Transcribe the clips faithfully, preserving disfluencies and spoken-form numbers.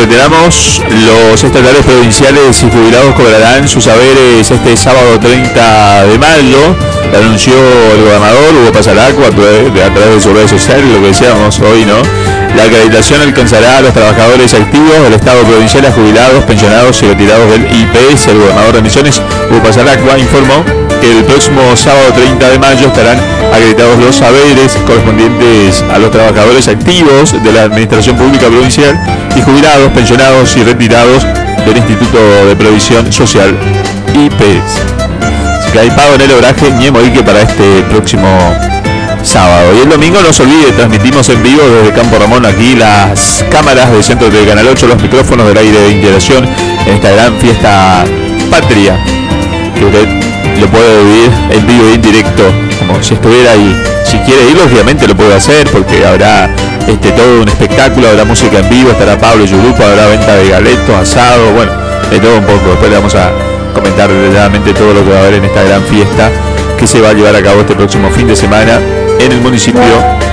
reiteramos, los estatales, provinciales y jubilados cobrarán sus saberes este sábado treinta de mayo. Lo anunció el gobernador Hugo Pasaracqua a través de, a través de sus redes sociales, lo que decíamos hoy, ¿no? La acreditación alcanzará a los trabajadores activos del Estado provincial, a jubilados, pensionados y retirados del I P S. El gobernador de Misiones, Hugo Pasaracqua, informó que el próximo sábado treinta de mayo estarán acreditados los saberes correspondientes a los trabajadores activos de la Administración Pública Provincial y jubilados, pensionados y retirados del Instituto de Previsión Social I P S. Así que hay pago en el obraje Ñemoique para este próximo sábado. Y el domingo no se olvide, transmitimos en vivo desde Campo Ramón, aquí las cámaras del centro de Canal ocho, los micrófonos del aire de integración en esta gran fiesta patria que usted lo puede vivir en vivo e en directo, como si estuviera ahí. Si quiere ir, obviamente lo puede hacer, porque habrá este, todo un espectáculo, habrá música en vivo, estará Pablo Yurupa, habrá venta de galetos, asado, bueno, de todo un poco. Después le vamos a comentar detalladamente todo lo que va a haber en esta gran fiesta que se va a llevar a cabo este próximo fin de semana en el municipio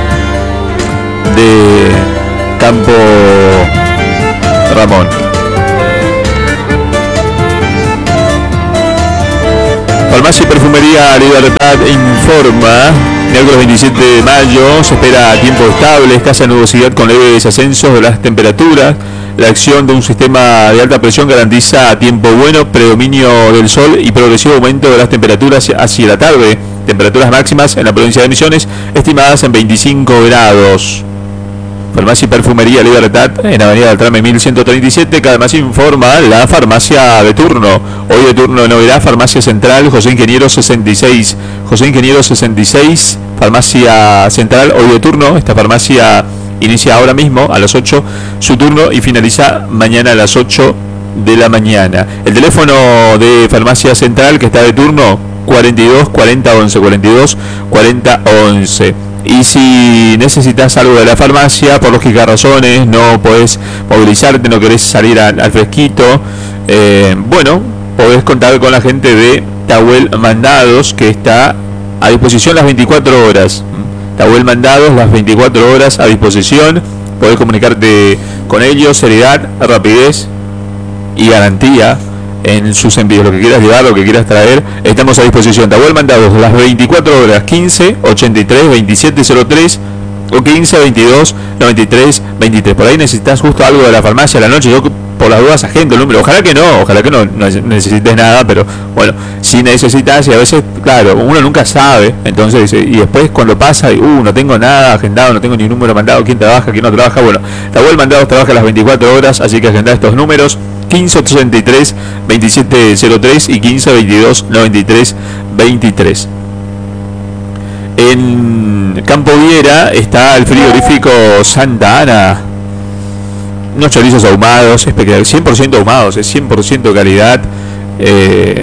de Campo Ramón. Farmacia y Perfumería Libertad informa: miércoles veintisiete de mayo se espera tiempo estable, escasa nubosidad con leves ascensos de las temperaturas. La acción de un sistema de alta presión garantiza tiempo bueno, predominio del sol y progresivo aumento de las temperaturas hacia la tarde. Temperaturas máximas en la provincia de Misiones estimadas en veinticinco grados. Farmacia y Perfumería Libertad, en Avenida del Trame mil ciento treinta y siete. Cada más informa la farmacia de turno. Hoy de turno de novedad, Farmacia Central, José Ingeniero sesenta y seis. José Ingeniero sesenta y seis, Farmacia Central, hoy de turno. Esta farmacia inicia ahora mismo a las ocho su turno y finaliza mañana a las ocho de la mañana. El teléfono de Farmacia Central que está de turno, cuarenta y dos cuarenta once, cuarenta y dos cuarenta once. Y si necesitas algo de la farmacia, por lógicas razones, no podés movilizarte, no querés salir al, al fresquito, eh, bueno, podés contar con la gente de Tahuel Mandados, que está a disposición las veinticuatro horas. Tahuel Mandados, las veinticuatro horas a disposición. Podés comunicarte con ellos, seriedad, rapidez y garantía en sus envíos. Lo que quieras llevar, lo que quieras traer, estamos a disposición. Tahuel Mandados, las veinticuatro horas, quince ochenta y tres veintisiete cero tres o quince veintidós noventa y tres veintitrés. Por ahí necesitas justo algo de la farmacia a la noche. Yo por las dudas agendo el número. Ojalá que no, ojalá que no, no necesites nada, pero bueno, si necesitas, y a veces, claro, uno nunca sabe, entonces, y después cuando pasa, y, uh, no tengo nada agendado, no tengo ni número mandado, quién trabaja, quién no trabaja, bueno, Tahuel Mandados trabaja las veinticuatro horas, así que agendá estos números, quince ochenta y tres veintisiete cero tres y quince veintidós noventa y tres veintitrés. En Campo Viera está el frigorífico Santa Ana. Unos chorizos ahumados, espectaculares, cien por ciento ahumados, es cien por ciento calidad. Eh,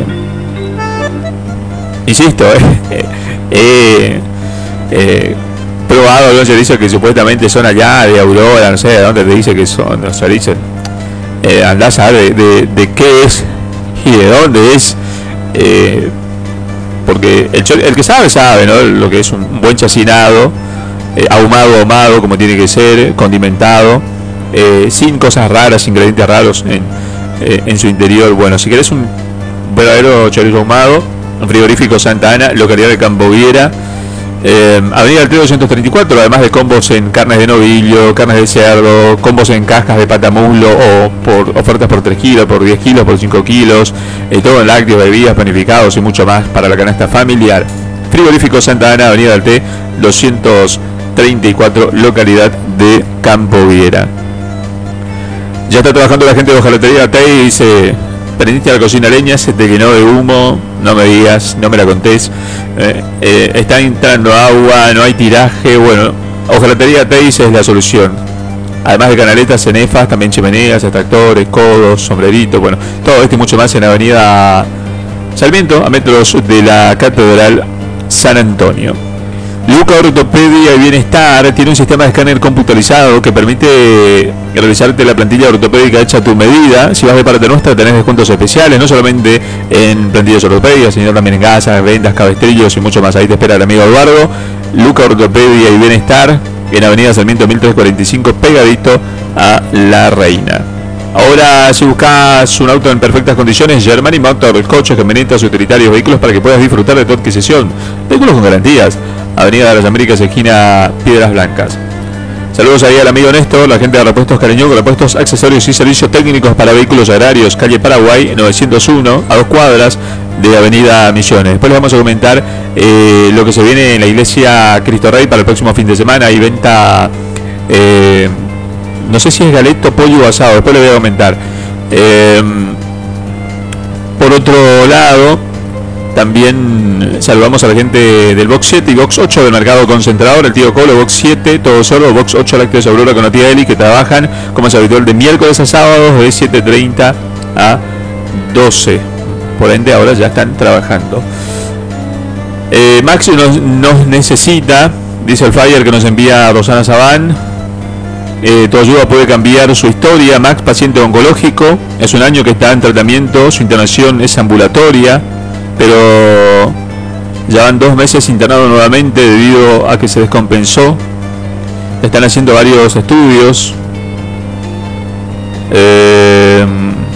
insisto, eh, eh, eh, probado los chorizos que supuestamente son allá de Aurora, no sé de dónde te dice que son los chorizos. Eh, andás a ver de, de, de qué es y de dónde es. Eh, porque el, el que sabe, sabe, ¿no? Lo que es un buen chacinado, eh, ahumado, ahumado, como tiene que ser, condimentado. Eh, sin cosas raras, ingredientes raros en, eh, en su interior. Bueno, si querés un verdadero chorizo ahumado, un frigorífico Santa Ana, localidad de Campo Viera, eh, Avenida del Trío doscientos treinta y cuatro, además de combos en carnes de novillo, carnes de cerdo, combos en cascas de patamulo o por ofertas por tres kilos, por diez kilos, por cinco kilos, eh, todo en lácteos, bebidas, panificados y mucho más para la canasta familiar. Frigorífico Santa Ana, Avenida del T doscientos treinta y cuatro, localidad de Campo Viera. Ya está trabajando la gente de hojalatería Tay, dice: prendiste a la cocina leña, se te llenó de humo, no me digas, no me la contés, eh, eh, está entrando agua, no hay tiraje. Bueno, hojalatería Tay es la solución. Además de canaletas, cenefas, también chimeneas, extractores, codos, sombreritos, bueno, todo esto y mucho más en Avenida Sarmiento, a metros de la Catedral San Antonio. Luca Ortopedia y Bienestar tiene un sistema de escáner computarizado que permite realizarte la plantilla ortopédica hecha a tu medida. Si vas de parte nuestra tenés descuentos especiales, no solamente en plantillas ortopédicas, sino también en gasas, ventas, cabestrillos y mucho más. Ahí te espera el amigo Eduardo. Luca Ortopedia y Bienestar en Avenida Sarmiento mil trescientos cuarenta y cinco, pegadito a La Reina. Ahora, si buscas un auto en perfectas condiciones, Germany Motor, coches, camionetas, utilitarios, vehículos para que puedas disfrutar de tu adquisición. Vehículos con garantías. Avenida de las Américas, esquina Piedras Blancas. Saludos ahí al amigo Néstor, la gente de Repuestos Cariño, con repuestos, accesorios y servicios técnicos para vehículos agrarios, calle Paraguay, novecientos uno, a dos cuadras de Avenida Misiones. Después les vamos a comentar eh, lo que se viene en la iglesia Cristo Rey para el próximo fin de semana. Hay venta, eh, no sé si es galeto, pollo o asado, después les voy a comentar. Eh, por otro lado, también saludamos a la gente del Box siete y Box ocho del Mercado Concentrador, el tío Colo, Box siete, todo solo, Box ocho, Lácteos Aurora con la tía Eli, que trabajan, como es habitual, de miércoles a sábados de siete treinta a doce. Por ende, ahora ya están trabajando. Eh, Max nos, nos necesita, dice el flyer que nos envía Rosana Sabán. Eh, tu ayuda puede cambiar su historia. Max, paciente oncológico, es un año que está en tratamiento, su internación es ambulatoria, pero ya van dos meses internado nuevamente debido a que se descompensó. Están haciendo varios estudios. Eh,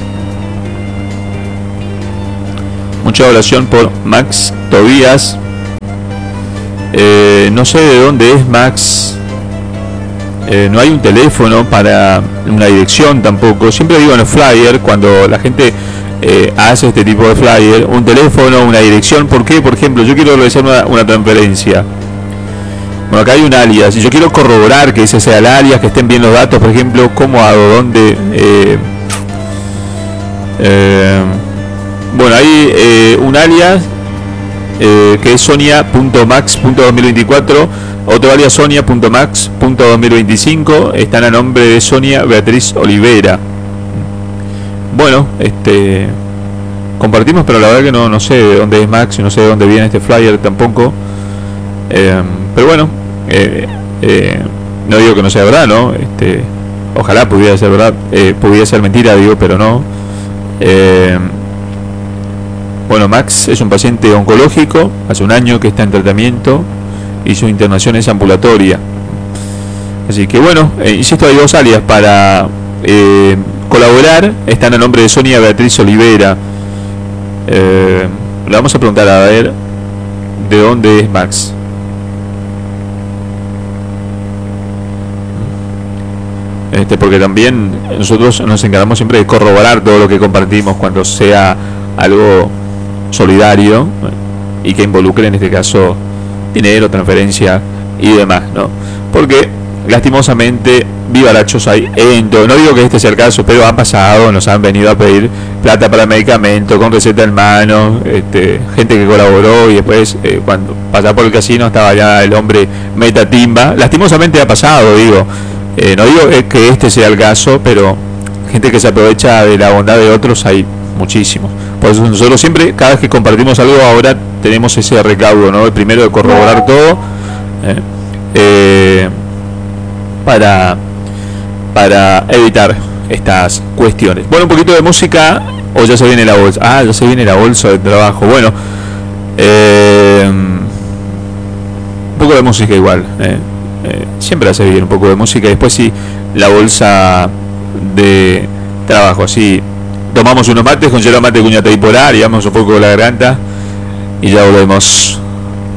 mucha oración por Max Tobías. Eh, no sé de dónde es Max. Eh, no hay un teléfono para una dirección tampoco. Siempre digo en el flyer, cuando la gente eh, hace este tipo de flyer, un teléfono, una dirección. ¿Por qué? Por ejemplo, yo quiero realizar una, una transferencia. Bueno, acá hay un alias y yo quiero corroborar que ese sea el alias, que estén bien los datos. Por ejemplo, cómo hago, dónde. Eh, eh, bueno, hay eh, un alias eh, que es sonia punto max punto dos mil veinticuatro. Otro alias sonia punto max punto dos mil veinticinco. Están a nombre de Sonia Beatriz Olivera. Bueno, este compartimos, pero la verdad que no, no sé de dónde es Max y no sé de dónde viene este flyer tampoco. Eh, pero bueno, eh, eh, no digo que no sea verdad, ¿no? Este, ojalá pudiera ser verdad, eh, pudiera ser mentira, digo, pero no. Eh, bueno, Max es un paciente oncológico, hace un año que está en tratamiento y su internación es ambulatoria. Así que bueno, eh, insisto, hay dos alias para eh, colaborar. Están a nombre de Sonia Beatriz Olivera. Eh, le vamos a preguntar a ver de dónde es Max. Este, porque también nosotros nos encargamos siempre de corroborar todo lo que compartimos cuando sea algo solidario y que involucre en este caso dinero, transferencia y demás, ¿no? Porque lastimosamente vivarachos hay en todo. No digo que este sea el caso, pero ha pasado, nos han venido a pedir plata para medicamento con receta en mano, este, gente que colaboró y después eh, cuando pasaba por el casino estaba ya el hombre metatimba. Lastimosamente ha pasado, digo. Eh, no digo que este sea el caso, pero gente que se aprovecha de la bondad de otros hay muchísimos. Por eso nosotros siempre, cada vez que compartimos algo, ahora tenemos ese recaudo, ¿no? El primero de corroborar todo eh, eh, para, para evitar estas cuestiones. Bueno, un poquito de música, o ya se viene la bolsa. Ah, ya se viene la bolsa de trabajo. Bueno, eh, un poco de música igual, eh. Eh, siempre hace bien un poco de música y después sí la bolsa de trabajo. Así tomamos unos mates con hielo mate cuñata bipolar y vamos un poco de la garganta y ya volvemos.